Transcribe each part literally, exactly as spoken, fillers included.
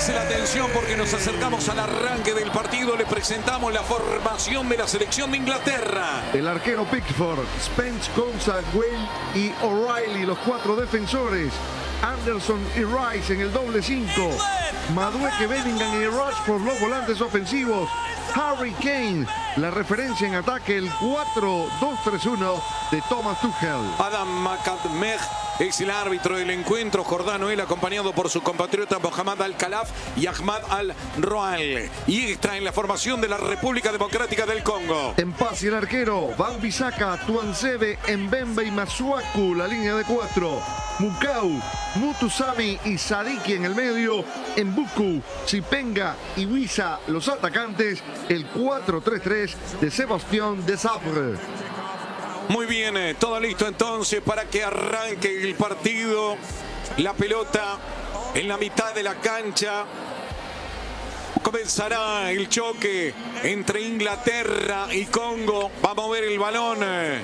Preste la atención porque nos acercamos al arranque del partido. Le presentamos la formación de la selección de Inglaterra. El arquero Pickford, Spence, Konsa, Wayne y O'Reilly, los cuatro defensores. Anderson y Rice en el doble cinco. Madueke, Bellingham y Rashford, los volantes ofensivos. Harry Kane, la referencia en ataque, el cuatro dos tres uno de Thomas Tuchel. Adam Makadmeh es el árbitro del encuentro. Jordano, él acompañado por su compatriota Mohamed Al-Khalaf y Ahmad Al-Roal. Y está en la formación de la República Democrática del Congo. En paz y el arquero, Wan-Bissaka, Tuanzebe, Mbembe y Masuaku, la línea de cuatro. Mukau, Mutusami y Sadiki en el medio. Mbuku, Chipenga y Wisa, los atacantes. El cuatro tres tres de Sebastián Desabre. Muy bien, eh, todo listo entonces para que arranque el partido. La pelota en la mitad de la cancha. Comenzará el choque entre Inglaterra y Congo. Va a mover el balón eh,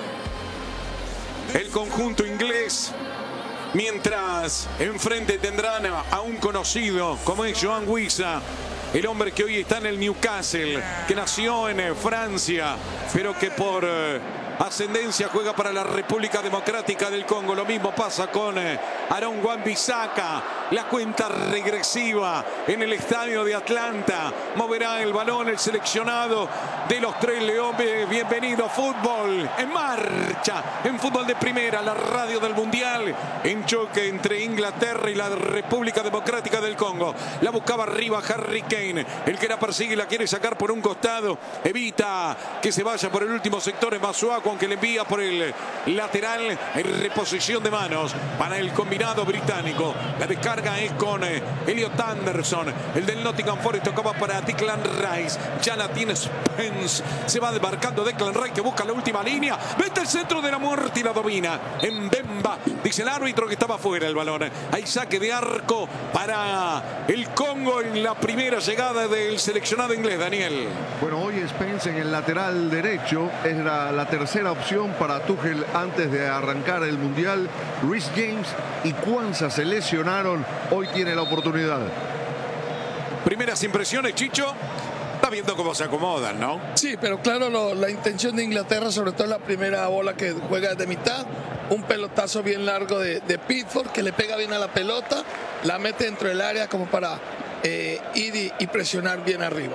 el conjunto inglés. Mientras enfrente tendrán a un conocido como es Yoane Wissa, el hombre que hoy está en el Newcastle, que nació en eh, Francia, pero que por eh, ascendencia juega para la República Democrática del Congo. Lo mismo pasa con eh, Aaron Wan-Bissaka. La cuenta regresiva en el estadio de Atlanta. Moverá el balón el seleccionado de los Tres Leones. Bienvenido a fútbol en marcha. En fútbol de primera, la radio del Mundial. En choque entre Inglaterra y la República Democrática del Congo. La buscaba arriba Harry Kane. El que la persigue la quiere sacar por un costado. Evita que se vaya por el último sector en Masuaku, aunque le envía por el lateral en reposición de manos para el combinado británico. La descarga es con eh, Elliot Anderson, el del Nottingham Forest. Tocaba para Declan Rice. Ya la tiene Spence. Se va demarcando Declan Rice, que busca la última línea. Mete el centro de la muerte y la domina. En Bemba, dice el árbitro que estaba fuera el balón. Hay saque de arco para el Congo en la primera llegada del seleccionado inglés, Daniel. Bueno, hoy Spence en el lateral derecho era la tercera opción para Tuchel antes de arrancar el Mundial. Reece James y Kwanza se lesionaron. Hoy tiene la oportunidad. Primeras impresiones, Chicho. Está viendo cómo se acomodan, ¿no? Sí, pero claro, lo, la intención de Inglaterra, sobre todo la primera bola que juega de mitad, un pelotazo bien largo de, de Pickford, que le pega bien a la pelota, la mete dentro del área como para eh, ir y, y presionar bien arriba.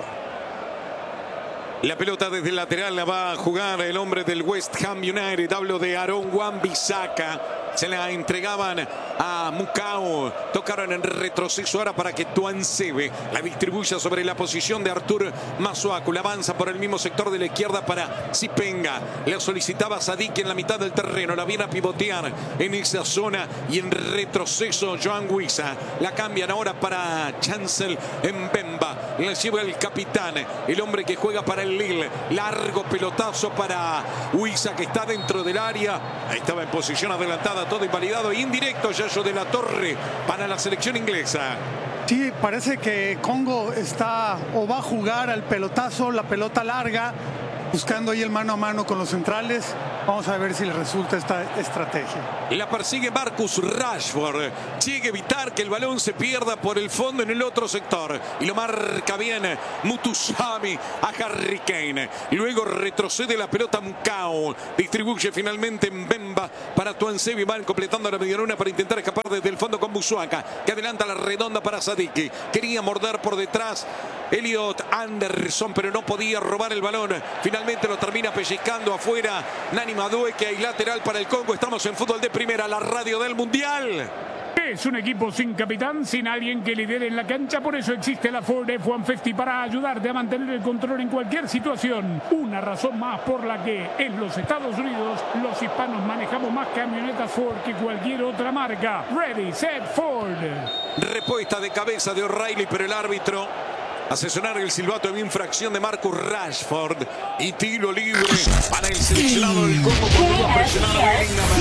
La pelota desde el lateral la va a jugar el hombre del West Ham United. Hablo de Aaron Wan-Bissaka. Se la entregaban a Mukau. Tocaron en retroceso ahora para que Tuanzebe la distribuya sobre la posición de Artur Masuaku. La avanza por el mismo sector de la izquierda para Chipenga. La solicitaba Sadiki en la mitad del terreno. La viene a pivotear en esa zona y en retroceso Yoane Wissa. La cambian ahora para Chancel Mbemba. La lleva el capitán, el hombre que juega para el Lille. Largo pelotazo para Wissa, que está dentro del área. Ahí estaba en posición adelantada, todo invalidado. Indirecto Yayo de la Torre para la selección inglesa. Sí, parece que Congo está o va a jugar al pelotazo, la pelota larga, buscando ahí el mano a mano con los centrales. Vamos a ver si le resulta esta estrategia. La persigue Marcus Rashford. Llega a evitar que el balón se pierda por el fondo en el otro sector. Y lo marca bien Mutusami a Harry Kane. Luego retrocede la pelota Mukau. Distribuye finalmente en Bemba para Tuanzebe. Van completando la medialuna para intentar escapar desde el fondo con Busuaka, que adelanta la redonda para Sadiki. Quería morder por detrás Elliot Anderson, pero no podía robar el balón. Finalmente lo termina pellizcando afuera Nani Madueke, y lateral para el Congo. Estamos en fútbol de primera, la radio del Mundial. Es un equipo sin capitán, sin alguien que lidere en la cancha. Por eso existe la Ford F ciento cincuenta para ayudarte a mantener el control en cualquier situación. Una razón más por la que en los Estados Unidos los hispanos manejamos más camionetas Ford que cualquier otra marca. Ready, set, Ford. Respuesta de cabeza de O'Reilly, pero el árbitro hace sonar el silbato de infracción de Marcus Rashford y tiro libre para el seleccionado del Congo. Cuando va a presionar a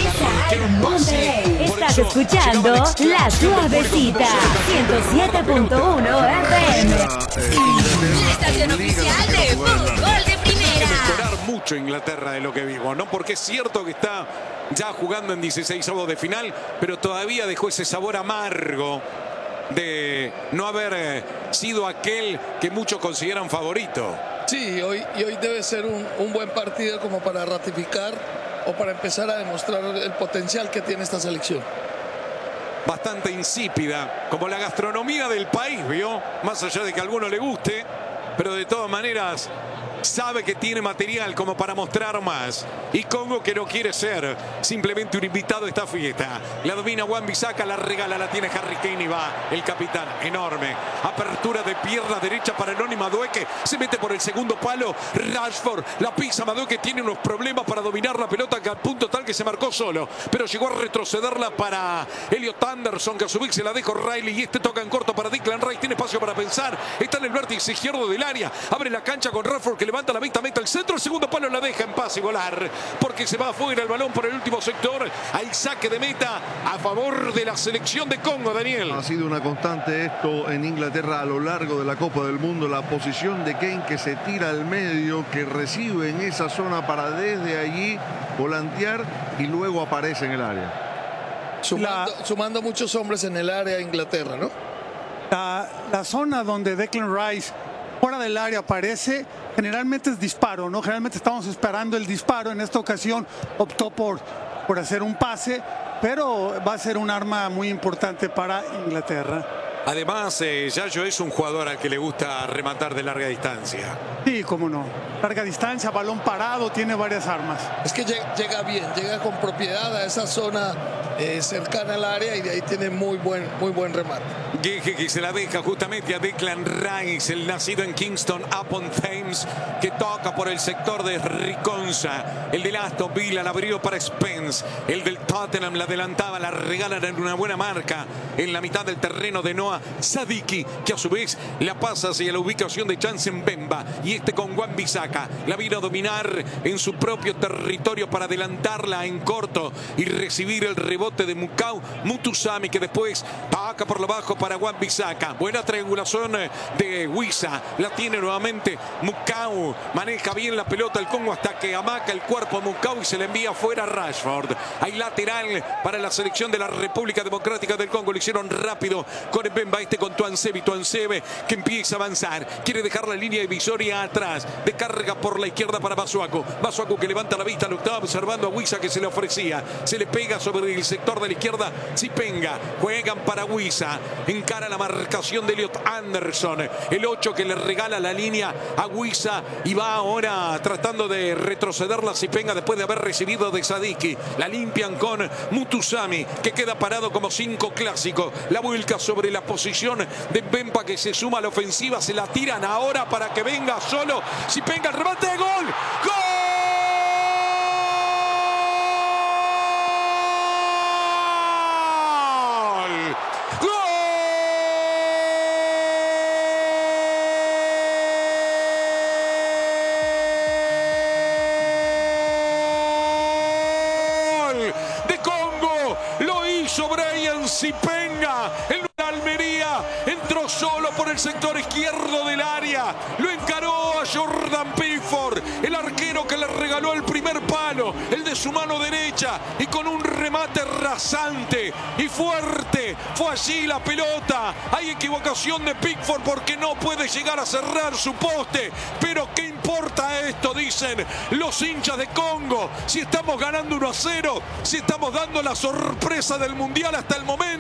Bellingham. Estás escuchando La Suavecita ciento siete punto uno F M. La estación oficial de fútbol de primera. Mejorar mucho Inglaterra de lo que vimos, ¿no? Porque es cierto que está ya jugando en dieciseisavos de final, pero todavía dejó ese sabor amargo de no haber eh, sido aquel que muchos consideran favorito. Sí, hoy, y hoy debe ser un, un buen partido como para ratificar o para empezar a demostrar el potencial que tiene esta selección. Bastante insípida, como la gastronomía del país, ¿vio? Más allá de que a alguno le guste, pero de todas maneras sabe que tiene material como para mostrar más. Y Congo, que no quiere ser simplemente un invitado a esta fiesta. La domina Wan-Bissaka, la regala, la tiene Harry Kane y va el capitán. Enorme. Apertura de pierna derecha para Noni Madueke. Se mete por el segundo palo. Rashford la pisa. Madueke tiene unos problemas para dominar la pelota, que al punto tal que se marcó solo. Pero llegó a retrocederla para Elliot Anderson, que a su vez se la dejó Riley. Y este toca en corto para Declan Rice. Tiene espacio para pensar. Está en el vértice izquierdo del área. Abre la cancha con Rashford, que levanta la vista, mete al centro. El segundo palo la deja en paz y volar, porque se va afuera el balón por el último sector. Hay saque de meta a favor de la selección de Congo, Daniel. Ha sido una constante esto en Inglaterra a lo largo de la Copa del Mundo. La posición de Kane, que se tira al medio, que recibe en esa zona para desde allí volantear y luego aparece en el área. Sumando, la, sumando muchos hombres en el área de Inglaterra, ¿no? La, la zona donde Declan Rice fuera del área aparece, generalmente es disparo, ¿no? Generalmente estamos esperando el disparo. En esta ocasión optó por, por hacer un pase, pero va a ser un arma muy importante para Inglaterra. Además, eh, Yayo es un jugador al que le gusta rematar de larga distancia. Sí, cómo no. Larga distancia, balón parado, tiene varias armas. Es que llega, llega bien, llega con propiedad a esa zona eh, cercana al área, y de ahí tiene muy buen, muy buen remate. Gueje, que se la deja justamente a Declan Rice, el nacido en Kingston upon Thames, que toca por el sector de Riconza. El del Aston Villa la abrió para Spence. El del Tottenham la adelantaba, la regalan en una buena marca en la mitad del terreno de Noah Sadiki, que a su vez la pasa hacia la ubicación de Jansen Bemba, y este con Wan-Bissaka la vino a dominar en su propio territorio para adelantarla en corto y recibir el rebote de Mukau Mutusami, que después toca por lo bajo para Wan-Bissaka. Buena triangulación de Wissa, la tiene nuevamente Mukau, maneja bien la pelota el Congo hasta que amaca el cuerpo a Mukau y se le envía fuera a Rashford. Hay lateral para la selección de la República Democrática del Congo. Lo hicieron rápido con Bemba, este con Tuanzebe, Tuanzebe que empieza a avanzar, quiere dejar la línea divisoria atrás, descarga por la izquierda para Masuaku. Masuaku, que levanta la vista, lo estaba observando a Wissa, que se le ofrecía, se le pega sobre el sector de la izquierda. Zipenga, juegan para Wissa, encara la marcación de Elliot Anderson, el ocho que le regala la línea a Wissa, y va ahora tratando de retroceder la Zipenga después de haber recibido de Sadiki. La limpian con Mutusami, que queda parado como cinco clásico, la vuelca sobre la posición de Bemba, que se suma a la ofensiva. Se la tiran ahora para que venga solo Zipenga, el remate de gol. ¡Gol! De Congo, lo hizo Brian Zipenga. El Almería entró solo por el sector izquierdo del área, lo encaró a Jordan Pickford, el arquero que le regaló el primer palo, el de su mano derecha, y con un remate rasante y fuerte fue allí la pelota. Hay equivocación de Pickford porque no puede llegar a cerrar su poste, pero ¿qué importa esto? Dicen los hinchas de Congo. Si estamos ganando uno a cero, si estamos dando la sorpresa del mundial hasta el momento.